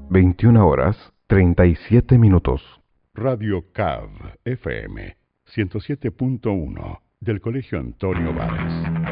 21:37. Radio CAV FM 107.1 del Colegio Antonio Varas.